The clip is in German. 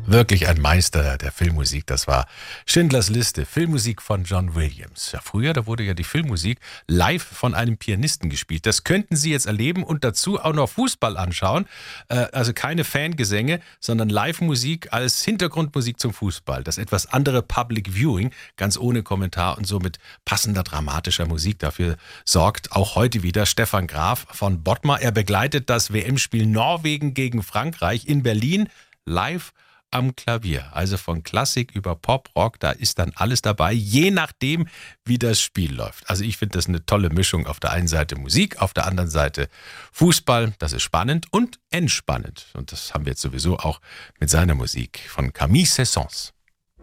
Wirklich ein Meister der Filmmusik. Das war Schindlers Liste, Filmmusik von John Williams. Ja, früher, da wurde ja die Filmmusik live von einem Pianisten gespielt. Das könnten Sie jetzt erleben und dazu auch noch Fußball anschauen. Also keine Fangesänge, sondern Live-Musik als Hintergrundmusik zum Fußball. Das etwas andere Public Viewing, ganz ohne Kommentar und so mit passender dramatischer Musik. Dafür sorgt auch heute wieder Stefan Graf von Bodmer. Er begleitet das WM-Spiel Norwegen gegen Frankreich in Berlin live am Klavier. Also von Klassik über Pop, Rock, da ist dann alles dabei, je nachdem, wie das Spiel läuft. Also ich finde das eine tolle Mischung. Auf der einen Seite Musik, auf der anderen Seite Fußball. Das ist spannend und entspannend. Und das haben wir jetzt sowieso auch mit seiner Musik von Camille Saint-Saëns.